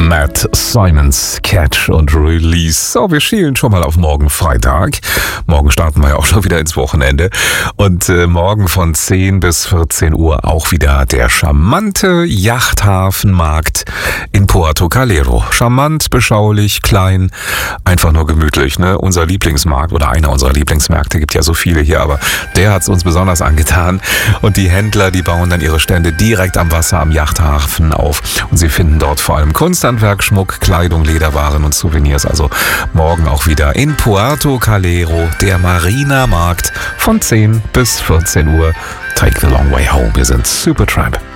Matt Simons, Catch und Release. So, wir schielen schon mal auf morgen Freitag. Morgen starten wir ja auch schon wieder ins Wochenende. Und morgen von 10 bis 14 Uhr auch wieder der charmante Yachthafenmarkt in Puerto Calero. Charmant, beschaulich, klein, einfach nur gemütlich, ne? Unser Lieblingsmarkt oder einer unserer Lieblingsmärkte, gibt ja so viele hier, aber der hat es uns besonders angetan. Und die Händler, die bauen dann ihre Stände direkt am Wasser, am Yachthafen auf. Und sie finden dort vor allem Kunsthandwerk, Schmuck, Kleidung, Lederwaren und Souvenirs. Also morgen auch wieder in Puerto Calero, der Marina Markt von 10 bis 14 Uhr. Take the long way home. Wir sind Supertramp.